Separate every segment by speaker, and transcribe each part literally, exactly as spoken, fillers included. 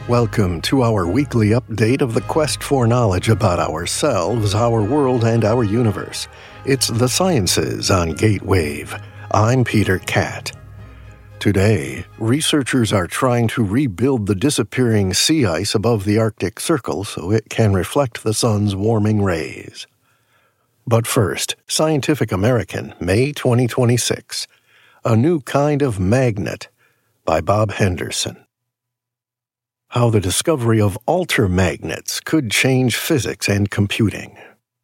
Speaker 1: Welcome to our weekly update of the quest for knowledge about ourselves, our world, and our universe. It's The Sciences on Gatewave. I'm Peter Catt. Today, researchers are trying to rebuild the disappearing sea ice above the Arctic Circle so it can reflect the sun's warming rays. But first, Scientific American, May twenty twenty-six. A New Kind of Magnet by Bob Henderson. How the discovery of altermagnets could change physics and computing.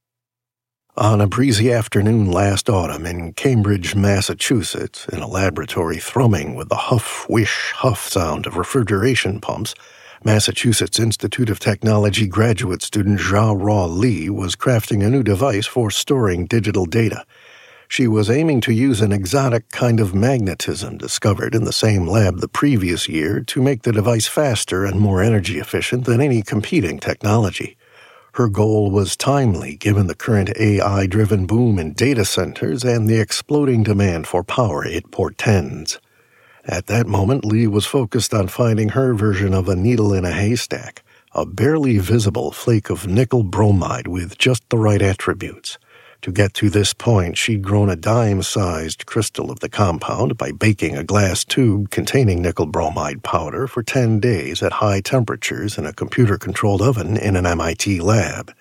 Speaker 1: On a breezy afternoon last autumn in Cambridge, Massachusetts, in a laboratory thrumming with the huff-whish-huff sound of refrigeration pumps, Massachusetts Institute of Technology graduate student Jia-Ra Lee was crafting a new device for storing digital data. She was aiming to use an exotic kind of magnetism discovered in the same lab the previous year to make the device faster and more energy efficient than any competing technology. Her goal was timely given the current A I-driven boom in data centers and the exploding demand for power it portends. At that moment, Lee was focused on finding her version of a needle in a haystack, a barely visible flake of nickel bromide with just the right attributes. To get to this point, she'd grown a dime-sized crystal of the compound by baking a glass tube containing nickel bromide powder for ten days at high temperatures in a computer-controlled oven in an M I T lab.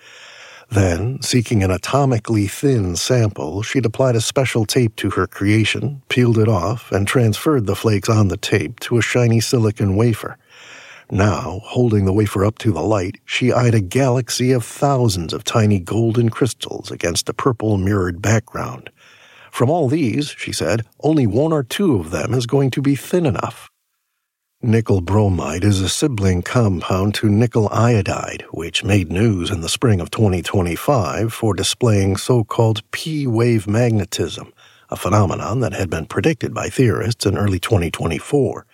Speaker 1: Then, seeking an atomically thin sample, she'd applied a special tape to her creation, peeled it off, and transferred the flakes on the tape to a shiny silicon wafer. Now, holding the wafer up to the light, she eyed a galaxy of thousands of tiny golden crystals against a purple mirrored background. From all these, she said, only one or two of them is going to be thin enough. Nickel bromide is a sibling compound to nickel iodide, which made news in the spring of twenty twenty-five for displaying so-called P-wave magnetism, a phenomenon that had been predicted by theorists in early twenty twenty-four.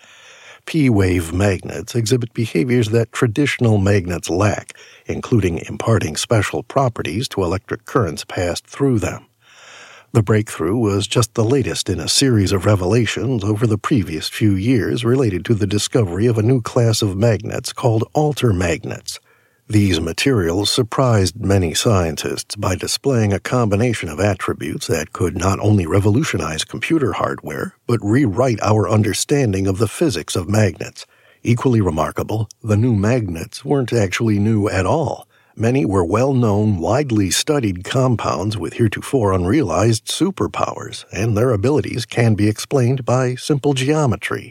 Speaker 1: P-wave magnets exhibit behaviors that traditional magnets lack, including imparting special properties to electric currents passed through them. The breakthrough was just the latest in a series of revelations over the previous few years related to the discovery of a new class of magnets called altermagnets. These materials surprised many scientists by displaying a combination of attributes that could not only revolutionize computer hardware, but rewrite our understanding of the physics of magnets. Equally remarkable, the new magnets weren't actually new at all. Many were well-known, widely studied compounds with heretofore unrealized superpowers, and their abilities can be explained by simple geometry.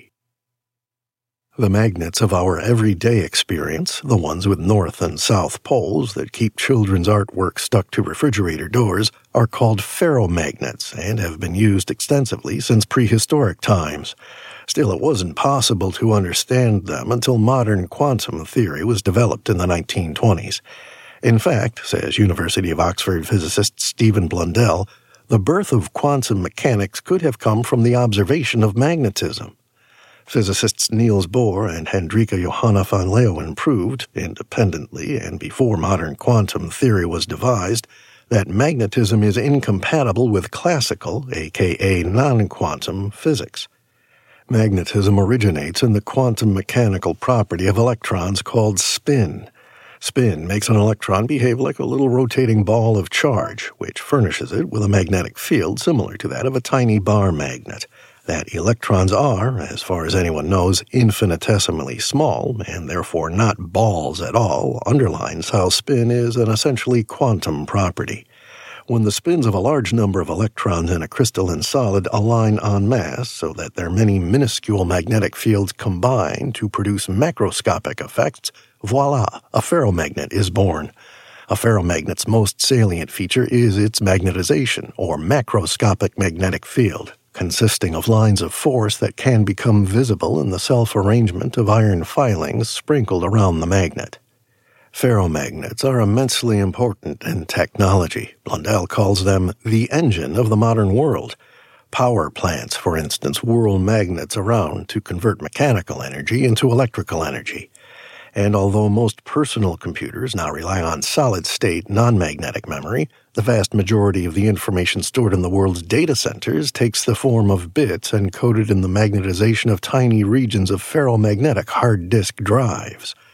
Speaker 1: The magnets of our everyday experience, the ones with north and south poles that keep children's artwork stuck to refrigerator doors, are called ferromagnets and have been used extensively since prehistoric times. Still, it wasn't possible to understand them until modern quantum theory was developed in the nineteen twenties. In fact, says University of Oxford physicist Stephen Blundell, the birth of quantum mechanics could have come from the observation of magnetism. Physicists Niels Bohr and Hendrika Johanna von Leeuwen proved, independently and before modern quantum theory was devised, that magnetism is incompatible with classical, aka non-quantum, physics. Magnetism originates in the quantum mechanical property of electrons called spin. Spin makes an electron behave like a little rotating ball of charge, which furnishes it with a magnetic field similar to that of a tiny bar magnet. That electrons are, as far as anyone knows, infinitesimally small, and therefore not balls at all, underlines how spin is an essentially quantum property. When the spins of a large number of electrons in a crystalline solid align en masse so that their many minuscule magnetic fields combine to produce macroscopic effects, voila, a ferromagnet is born. A ferromagnet's most salient feature is its magnetization, or macroscopic magnetic field, consisting of lines of force that can become visible in the self-arrangement of iron filings sprinkled around the magnet. Ferromagnets are immensely important in technology. Blundell calls them the engine of the modern world. Power plants, for instance, whirl magnets around to convert mechanical energy into electrical energy. And although most personal computers now rely on solid-state, non-magnetic memory, the vast majority of the information stored in the world's data centers takes the form of bits encoded in the magnetization of tiny regions of ferromagnetic hard disk drives.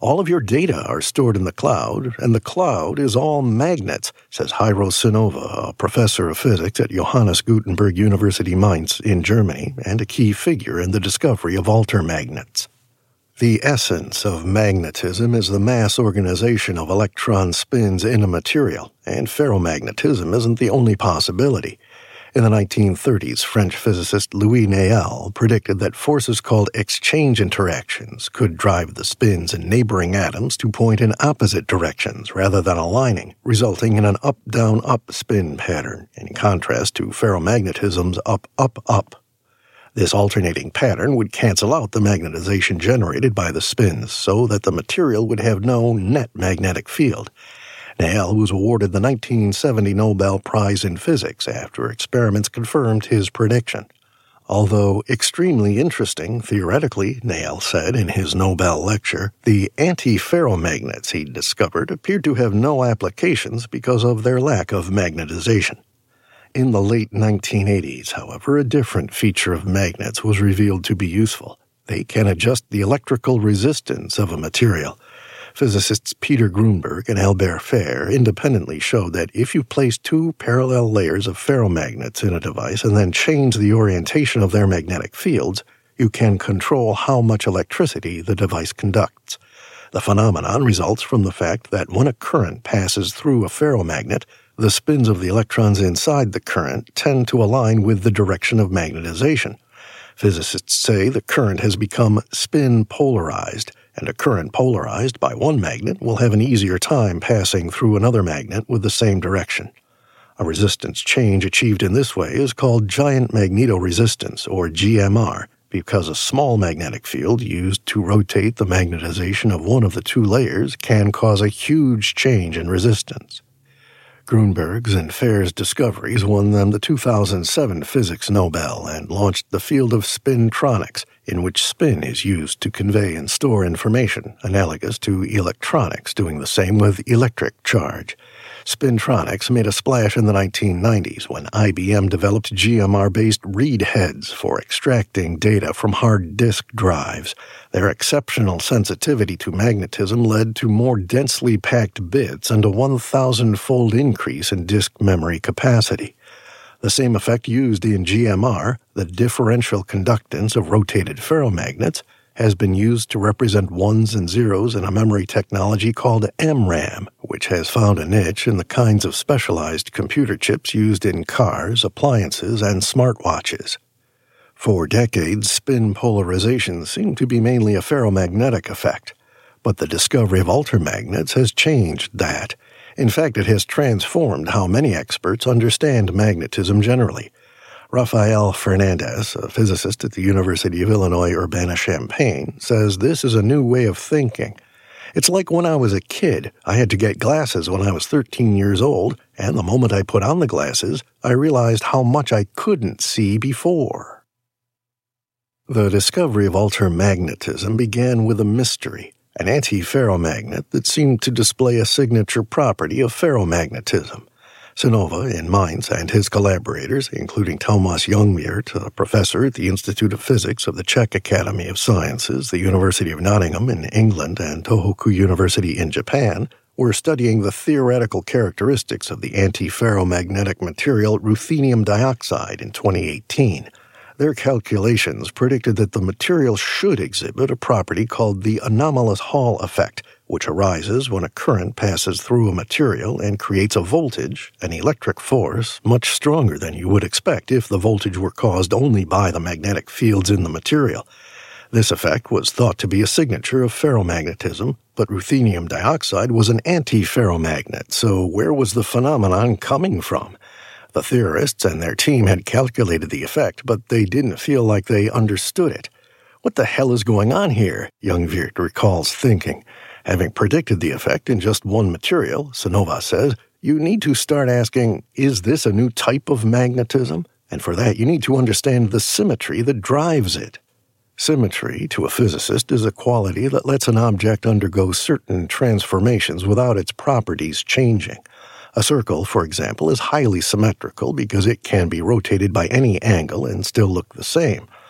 Speaker 1: All of your data are stored in the cloud, and the cloud is all magnets, says Heiro Sinova, a professor of physics at Johannes Gutenberg University Mainz in Germany and a key figure in the discovery of altermagnets. The essence of magnetism is the mass organization of electron spins in a material, and ferromagnetism isn't the only possibility. In the nineteen thirties, French physicist Louis Néel predicted that forces called exchange interactions could drive the spins in neighboring atoms to point in opposite directions rather than aligning, resulting in an up-down-up spin pattern, in contrast to ferromagnetism's up-up-up. This alternating pattern would cancel out the magnetization generated by the spins so that the material would have no net magnetic field. Néel was awarded the nineteen seventy Nobel Prize in Physics after experiments confirmed his prediction. Although extremely interesting theoretically, Néel said in his Nobel lecture, the anti-ferromagnets he discovered appeared to have no applications because of their lack of magnetization. In the late nineteen eighties, however, a different feature of magnets was revealed to be useful. They can adjust the electrical resistance of a material. Physicists Peter Grunberg and Albert Fehr independently showed that if you place two parallel layers of ferromagnets in a device and then change the orientation of their magnetic fields, you can control how much electricity the device conducts. The phenomenon results from the fact that when a current passes through a ferromagnet, the spins of the electrons inside the current tend to align with the direction of magnetization. Physicists say the current has become spin-polarized, and a current polarized by one magnet will have an easier time passing through another magnet with the same direction. A resistance change achieved in this way is called giant magnetoresistance, or G M R, because a small magnetic field used to rotate the magnetization of one of the two layers can cause a huge change in resistance. Grunberg's and Fehr's discoveries won them the two thousand seven Physics Nobel and launched the field of spintronics, in which spin is used to convey and store information, analogous to electronics doing the same with electric charge. Spintronics made a splash in the nineteen nineties when I B M developed G M R-based read heads for extracting data from hard disk drives. Their exceptional sensitivity to magnetism led to more densely packed bits and a one thousand-fold increase in disk memory capacity. The same effect used in G M R, the differential conductance of rotated ferromagnets, has been used to represent ones and zeros in a memory technology called M RAM, which has found a niche in the kinds of specialized computer chips used in cars, appliances, and smartwatches. For decades, spin polarization seemed to be mainly a ferromagnetic effect, but the discovery of altermagnets has changed that. In fact, it has transformed how many experts understand magnetism generally. Rafael Fernandez, a physicist at the University of Illinois Urbana-Champaign, says this is a new way of thinking. It's like when I was a kid. I had to get glasses when I was thirteen years old, and the moment I put on the glasses, I realized how much I couldn't see before. The discovery of altermagnetism began with a mystery, an anti-ferromagnet that seemed to display a signature property of ferromagnetism. Sinova in Mainz and his collaborators, including Thomas Jungwirth, a professor at the Institute of Physics of the Czech Academy of Sciences, the University of Nottingham in England, and Tohoku University in Japan, were studying the theoretical characteristics of the anti-ferromagnetic material ruthenium dioxide in twenty eighteen. Their calculations predicted that the material should exhibit a property called the anomalous Hall effect, which arises when a current passes through a material and creates a voltage, an electric force, much stronger than you would expect if the voltage were caused only by the magnetic fields in the material. This effect was thought to be a signature of ferromagnetism, but ruthenium dioxide was an anti-ferromagnet, so where was the phenomenon coming from? The theorists and their team had calculated the effect, but they didn't feel like they understood it. What the hell is going on here? Jungwirth recalls thinking. Having predicted the effect in just one material, Sinova says, you need to start asking, is this a new type of magnetism? And for that, you need to understand the symmetry that drives it. Symmetry, to a physicist, is a quality that lets an object undergo certain transformations without its properties changing. A circle, for example, is highly symmetrical because it can be rotated by any angle and still look the same.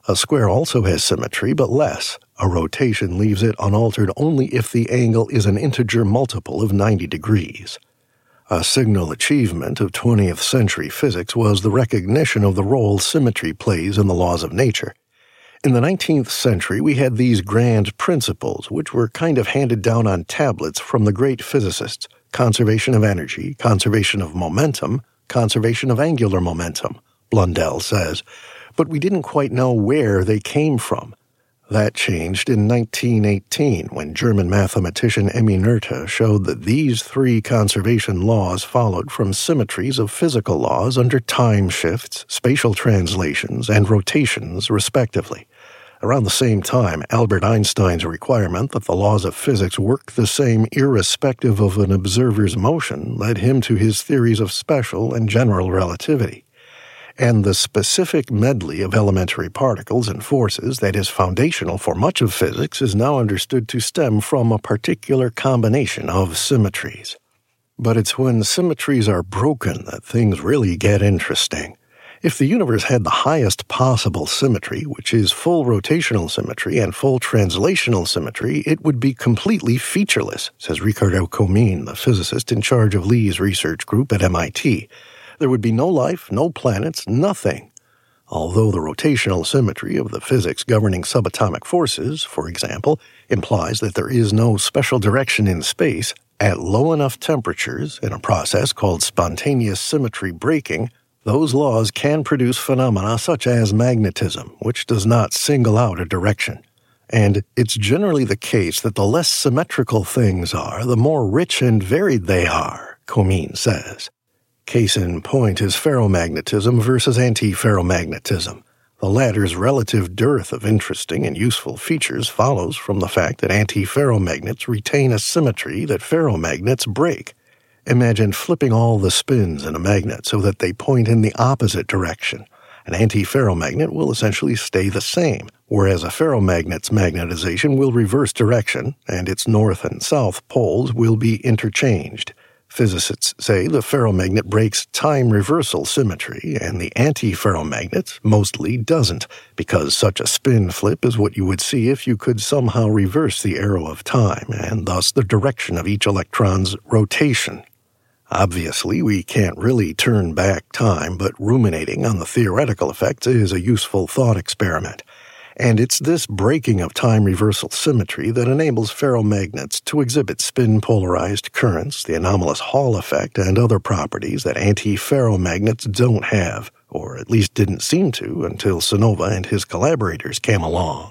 Speaker 1: A square also has symmetry, but less. A rotation leaves it unaltered only if the angle is an integer multiple of ninety degrees. A signal achievement of twentieth century physics was the recognition of the role symmetry plays in the laws of nature. In the nineteenth century, we had these grand principles, which were kind of handed down on tablets from the great physicists: conservation of energy, conservation of momentum, conservation of angular momentum, Blundell says. But we didn't quite know where they came from. That changed in nineteen eighteen, when German mathematician Emmy Noether showed that these three conservation laws followed from symmetries of physical laws under time shifts, spatial translations, and rotations, respectively. Around the same time, Albert Einstein's requirement that the laws of physics work the same irrespective of an observer's motion led him to his theories of special and general relativity. And the specific medley of elementary particles and forces that is foundational for much of physics is now understood to stem from a particular combination of symmetries. But it's when symmetries are broken that things really get interesting. If the universe had the highest possible symmetry, which is full rotational symmetry and full translational symmetry, it would be completely featureless, says Ricardo Comín, the physicist in charge of Lee's research group at M I T. There would be no life, no planets, nothing. Although the rotational symmetry of the physics governing subatomic forces, for example, implies that there is no special direction in space, at low enough temperatures, in a process called spontaneous symmetry breaking, those laws can produce phenomena such as magnetism, which does not single out a direction. And it's generally the case that the less symmetrical things are, the more rich and varied they are, Comín says. Case in point is ferromagnetism versus antiferromagnetism. The latter's relative dearth of interesting and useful features follows from the fact that antiferromagnets retain a symmetry that ferromagnets break. Imagine flipping all the spins in a magnet so that they point in the opposite direction. An antiferromagnet will essentially stay the same, whereas a ferromagnet's magnetization will reverse direction, and its north and south poles will be interchanged. Physicists say the ferromagnet breaks time reversal symmetry, and the antiferromagnet mostly doesn't, because such a spin flip is what you would see if you could somehow reverse the arrow of time, and thus the direction of each electron's rotation. Obviously, we can't really turn back time, but ruminating on the theoretical effects is a useful thought experiment. And it's this breaking of time reversal symmetry that enables ferromagnets to exhibit spin-polarized currents, the anomalous Hall effect, and other properties that antiferromagnets don't have, or at least didn't seem to until Sinova and his collaborators came along.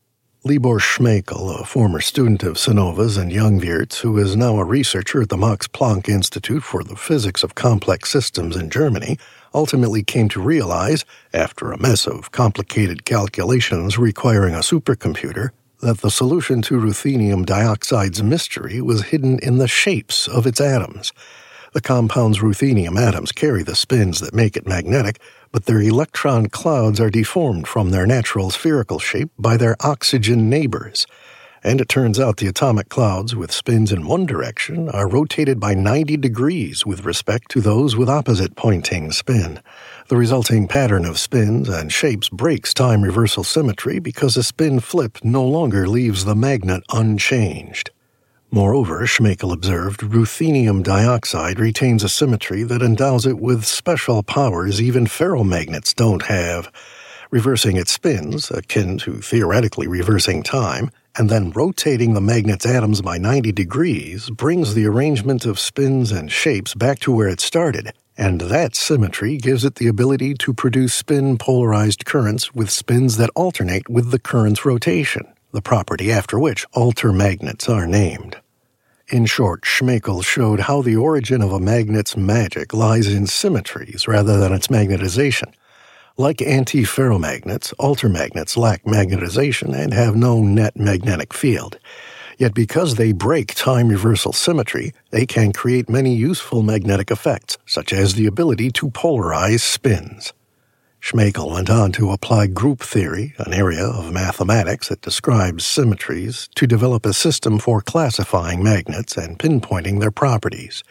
Speaker 1: Libor Schmekel, a former student of Sinova's and Jungwirth's, who is now a researcher at the Max Planck Institute for the Physics of Complex Systems in Germany, ultimately came to realize, after a mess of complicated calculations requiring a supercomputer, that the solution to ruthenium dioxide's mystery was hidden in the shapes of its atoms. The compound's ruthenium atoms carry the spins that make it magnetic, but their electron clouds are deformed from their natural spherical shape by their oxygen neighbors. And it turns out the atomic clouds with spins in one direction are rotated by ninety degrees with respect to those with opposite pointing spin. The resulting pattern of spins and shapes breaks time reversal symmetry because a spin flip no longer leaves the magnet unchanged. Moreover, Schmekel observed, ruthenium dioxide retains a symmetry that endows it with special powers even ferromagnets don't have. Reversing its spins, akin to theoretically reversing time, and then rotating the magnet's atoms by ninety degrees brings the arrangement of spins and shapes back to where it started, and that symmetry gives it the ability to produce spin-polarized currents with spins that alternate with the current's rotation, the property after which altermagnets are named. In short, Schmekel showed how the origin of a magnet's magic lies in symmetries rather than its magnetization. Like antiferromagnets, altermagnets lack magnetization and have no net magnetic field. Yet because they break time reversal symmetry, they can create many useful magnetic effects, such as the ability to polarize spins. Schmekel went on to apply group theory, an area of mathematics that describes symmetries, to develop a system for classifying magnets and pinpointing their properties.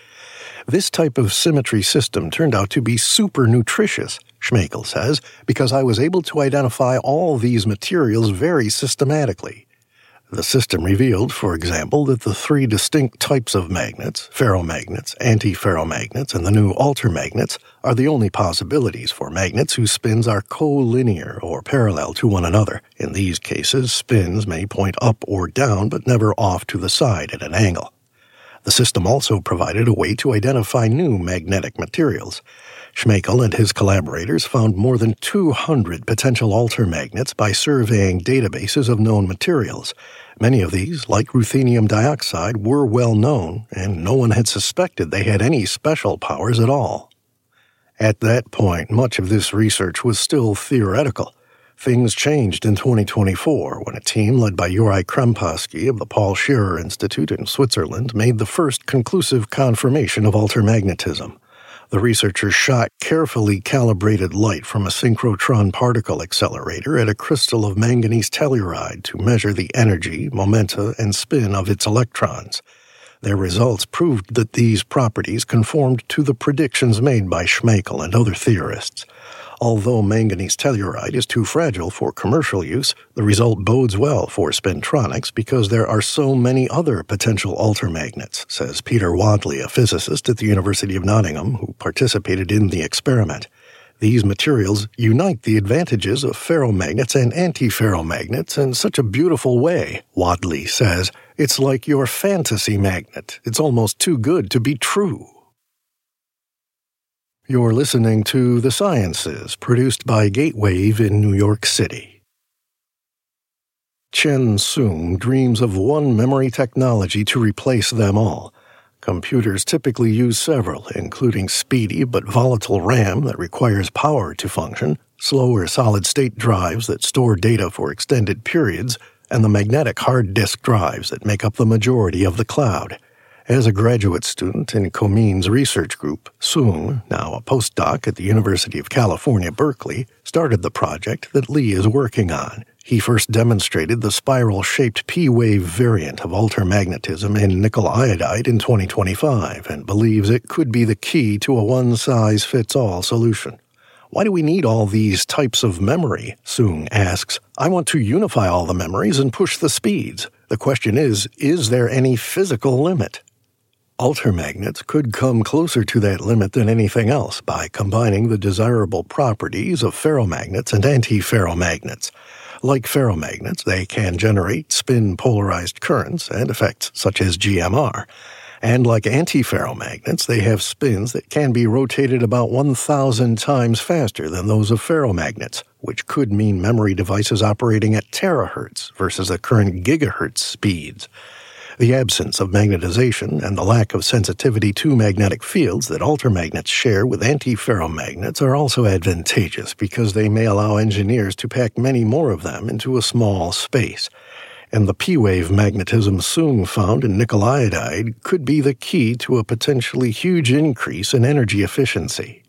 Speaker 1: This type of symmetry system turned out to be super nutritious, Schmeichel says, because I was able to identify all these materials very systematically. The system revealed, for example, that the three distinct types of magnets, ferromagnets, antiferromagnets, and the new altermagnets, are the only possibilities for magnets whose spins are collinear or parallel to one another. In these cases, spins may point up or down, but never off to the side at an angle. The system also provided a way to identify new magnetic materials. Schmeichel and his collaborators found more than two hundred potential altermagnets by surveying databases of known materials. Many of these, like ruthenium dioxide, were well known, and no one had suspected they had any special powers at all. At that point, much of this research was still theoretical. Things changed in twenty twenty-four when a team led by Juraj Krempowski of the Paul Scherrer Institute in Switzerland made the first conclusive confirmation of altermagnetism. The researchers shot carefully calibrated light from a synchrotron particle accelerator at a crystal of manganese telluride to measure the energy, momenta, and spin of its electrons. Their results proved that these properties conformed to the predictions made by Schmeichel and other theorists. Although manganese telluride is too fragile for commercial use, the result bodes well for spintronics because there are so many other potential altermagnets, says Peter Wadley, a physicist at the University of Nottingham who participated in the experiment. These materials unite the advantages of ferromagnets and antiferromagnets in such a beautiful way, Wadley says. It's like your fantasy magnet. It's almost too good to be true. You're listening to The Sciences, produced by Gatewave in New York City. Chen Soong dreams of one memory technology to replace them all. Computers typically use several, including speedy but volatile RAM that requires power to function, slower solid-state drives that store data for extended periods, and the magnetic hard disk drives that make up the majority of the cloud. As a graduate student in Comeen's research group, Soong, now a postdoc at the University of California, Berkeley, started the project that Lee is working on. He first demonstrated the spiral-shaped P-wave variant of altermagnetism in nickel iodide in twenty twenty-five and believes it could be the key to a one-size-fits-all solution. Why do we need all these types of memory? Soong asks. I want to unify all the memories and push the speeds. The question is, is there any physical limit? Altermagnets could come closer to that limit than anything else by combining the desirable properties of ferromagnets and antiferromagnets. Like ferromagnets, they can generate spin-polarized currents and effects such as G M R. And like antiferromagnets, they have spins that can be rotated about one thousand times faster than those of ferromagnets, which could mean memory devices operating at terahertz versus the current gigahertz speeds. The absence of magnetization and the lack of sensitivity to magnetic fields that altermagnets share with antiferromagnets are also advantageous because they may allow engineers to pack many more of them into a small space. And the P-wave magnetism Soong found in nickel iodide could be the key to a potentially huge increase in energy efficiency.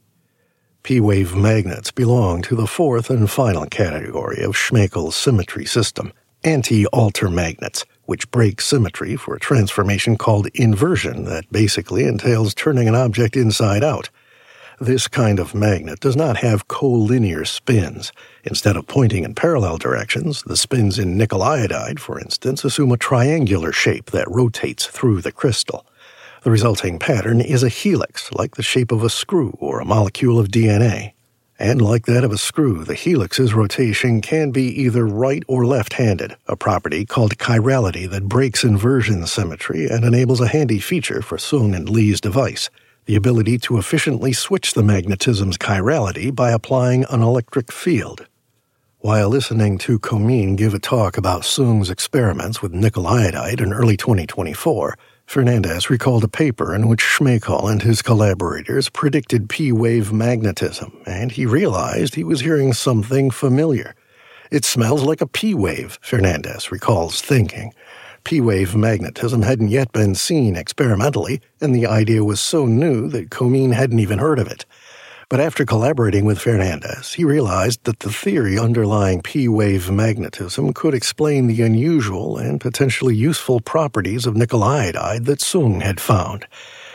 Speaker 1: P-wave magnets belong to the fourth and final category of Schmeichel's symmetry system, anti-altermagnets, which break symmetry for a transformation called inversion that basically entails turning an object inside out. This kind of magnet does not have collinear spins. Instead of pointing in parallel directions, the spins in nickel iodide, for instance, assume a triangular shape that rotates through the crystal. The resulting pattern is a helix, like the shape of a screw or a molecule of D N A. And like that of a screw, the helix's rotation can be either right or left-handed, a property called chirality that breaks inversion symmetry and enables a handy feature for Soong and Lee's device, the ability to efficiently switch the magnetism's chirality by applying an electric field. While listening to Comeen give a talk about Soong's experiments with nickel iodide in early twenty twenty-four, Fernandez recalled a paper in which Schmeichel and his collaborators predicted P-wave magnetism, and he realized he was hearing something familiar. It smells like a P-wave, Fernandez recalls thinking. P-wave magnetism hadn't yet been seen experimentally, and the idea was so new that Comeen hadn't even heard of it. But after collaborating with Fernandez, he realized that the theory underlying P-wave magnetism could explain the unusual and potentially useful properties of nickel iodide that Soong had found.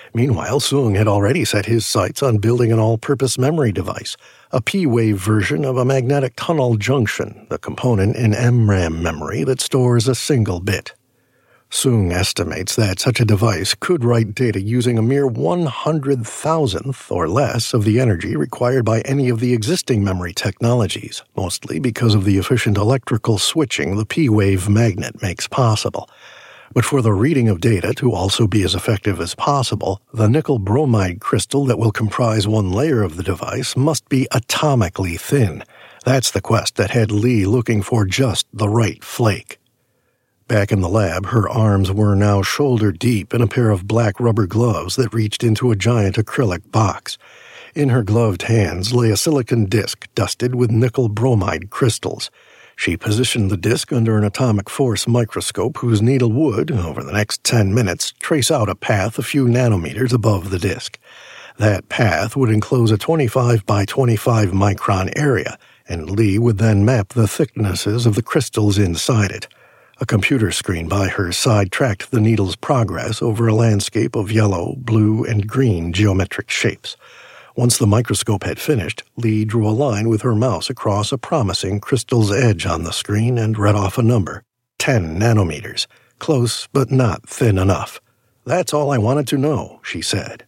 Speaker 1: Meanwhile, Soong had already set his sights on building an all-purpose memory device, a P-wave version of a magnetic tunnel junction, the component in M RAM memory that stores a single bit. Soong estimates that such a device could write data using a mere one hundred thousandth or less of the energy required by any of the existing memory technologies, mostly because of the efficient electrical switching the P-wave magnet makes possible. But for the reading of data to also be as effective as possible, the nickel bromide crystal that will comprise one layer of the device must be atomically thin. That's the quest that had Lee looking for just the right flake. Back in the lab, her arms were now shoulder-deep in a pair of black rubber gloves that reached into a giant acrylic box. In her gloved hands lay a silicon disc dusted with nickel bromide crystals. She positioned the disc under an atomic force microscope whose needle would, over the next ten minutes, trace out a path a few nanometers above the disc. That path would enclose a twenty-five by twenty-five micron area, and Lee would then map the thicknesses of the crystals inside it. A computer screen by her side tracked the needle's progress over a landscape of yellow, blue, and green geometric shapes. Once the microscope had finished, Lee drew a line with her mouse across a promising crystal's edge on the screen and read off a number. Ten nanometers. Close, but not thin enough. "That's all I wanted to know," she said.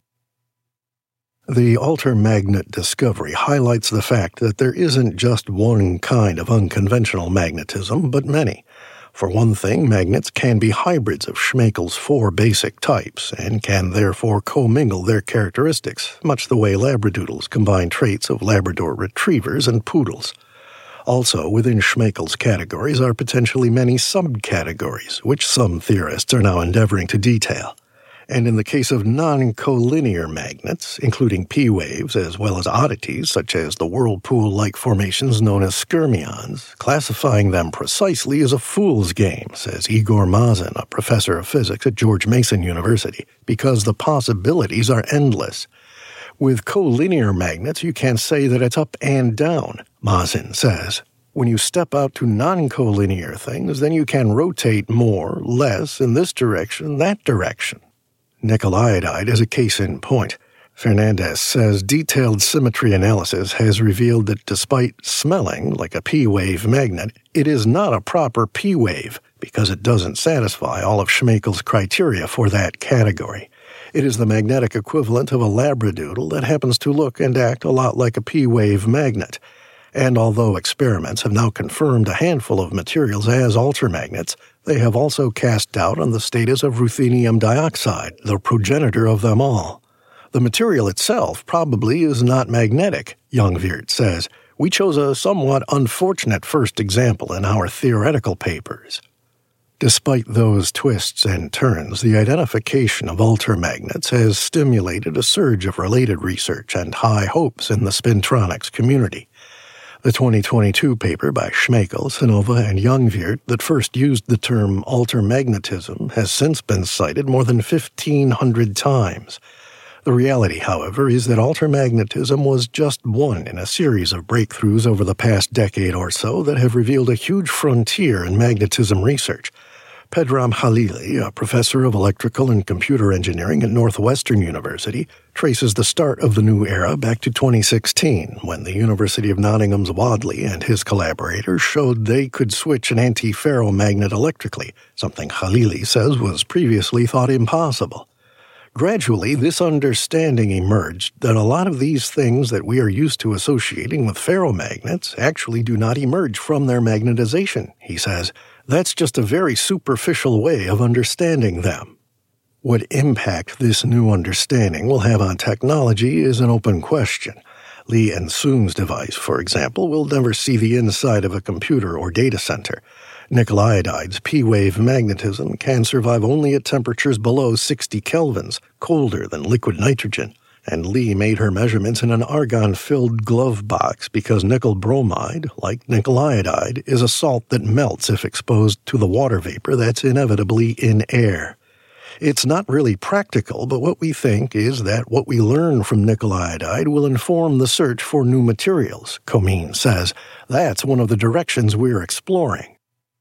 Speaker 1: The altermagnet discovery highlights the fact that there isn't just one kind of unconventional magnetism, but many. For one thing, magnets can be hybrids of Schmeichel's four basic types, and can therefore commingle their characteristics, much the way Labradoodles combine traits of Labrador retrievers and poodles. Also, within Schmeichel's categories are potentially many subcategories, which some theorists are now endeavoring to detail. And in the case of non-collinear magnets, including P-waves as well as oddities such as the whirlpool-like formations known as skyrmions, classifying them precisely is a fool's game, says Igor Mazin, a professor of physics at George Mason University, because the possibilities are endless. With collinear magnets, you can say that it's up and down, Mazin says. When you step out to non-collinear things, then you can rotate more, less, in this direction, that direction. Nickel iodide is a case in point. Fernandez says detailed symmetry analysis has revealed that despite smelling like a P-wave magnet, it is not a proper P-wave because it doesn't satisfy all of Schmeichel's criteria for that category. It is the magnetic equivalent of a Labradoodle that happens to look and act a lot like a P-wave magnet. And although experiments have now confirmed a handful of materials as altermagnets, they have also cast doubt on the status of ruthenium dioxide, the progenitor of them all. The material itself probably is not magnetic, Jungwirth says. We chose a somewhat unfortunate first example in our theoretical papers. Despite those twists and turns, the identification of altermagnets has stimulated a surge of related research and high hopes in the spintronics community. The twenty twenty-two paper by Schmeichel, Sinova, and Jungwirth that first used the term altermagnetism has since been cited more than fifteen hundred times. The reality, however, is that altermagnetism was just one in a series of breakthroughs over the past decade or so that have revealed a huge frontier in magnetism research. Pedram Khalili, a professor of electrical and computer engineering at Northwestern University, traces the start of the new era back to twenty sixteen, when the University of Nottingham's Wadley and his collaborators showed they could switch an antiferromagnet electrically, something Khalili says was previously thought impossible. Gradually, this understanding emerged that a lot of these things that we are used to associating with ferromagnets actually do not emerge from their magnetization, he says. That's just a very superficial way of understanding them. What impact this new understanding will have on technology is an open question. Lee and Soong's device, for example, will never see the inside of a computer or data center. Nickel iodide's P-wave magnetism can survive only at temperatures below sixty kelvins, colder than liquid nitrogen. And Lee made her measurements in an argon-filled glove box because nickel bromide, like nickel iodide, is a salt that melts if exposed to the water vapor that's inevitably in air. It's not really practical, but what we think is that what we learn from nickel iodide will inform the search for new materials, Comines says. That's one of the directions we're exploring.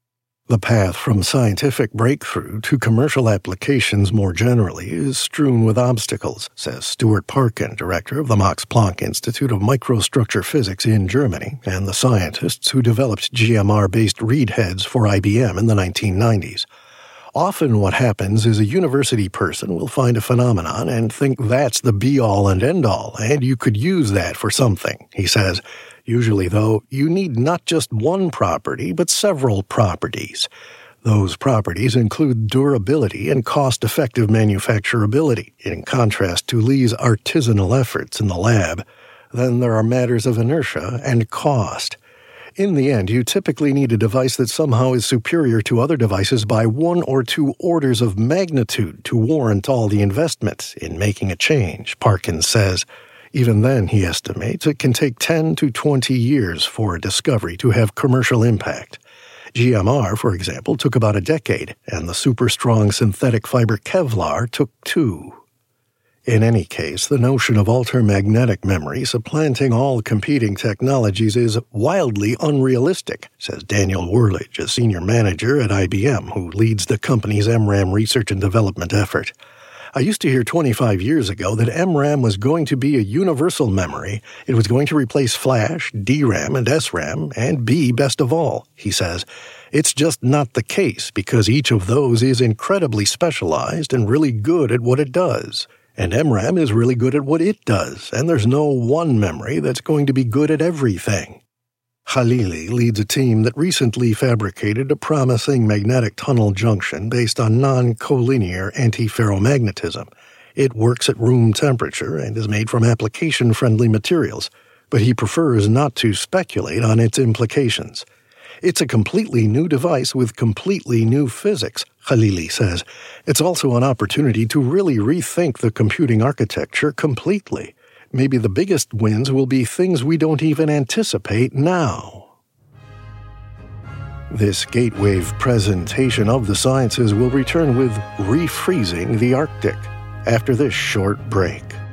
Speaker 1: The path from scientific breakthrough to commercial applications more generally is strewn with obstacles, says Stuart Parkin, director of the Max Planck Institute of Microstructure Physics in Germany, and the scientists who developed G M R-based read heads for I B M in the nineteen nineties. Often what happens is a university person will find a phenomenon and think that's the be-all and end-all, and you could use that for something, he says. Usually, though, you need not just one property, but several properties. Those properties include durability and cost-effective manufacturability, in contrast to Lee's artisanal efforts in the lab. Then there are matters of inertia and cost. In the end, you typically need a device that somehow is superior to other devices by one or two orders of magnitude to warrant all the investment in making a change, Parkin says. Even then, he estimates, it can take ten to twenty years for a discovery to have commercial impact. G M R, for example, took about a decade, and the super-strong synthetic fiber Kevlar took two. In any case, the notion of ultramagnetic memory supplanting all competing technologies is wildly unrealistic, says Daniel Wurlidge, a senior manager at I B M who leads the company's M RAM research and development effort. I used to hear twenty-five years ago that M RAM was going to be a universal memory. It was going to replace Flash, D RAM, and S RAM, and be best of all, he says. It's just not the case because each of those is incredibly specialized and really good at what it does. And M RAM is really good at what it does, and there's no one memory that's going to be good at everything. Khalili leads a team that recently fabricated a promising magnetic tunnel junction based on non-collinear antiferromagnetism. It works at room temperature and is made from application-friendly materials, but he prefers not to speculate on its implications. It's a completely new device with completely new physics, Khalili says. It's also an opportunity to really rethink the computing architecture completely. Maybe the biggest wins will be things we don't even anticipate now. This Gatewave presentation of the sciences will return with Refreezing the Arctic after this short break.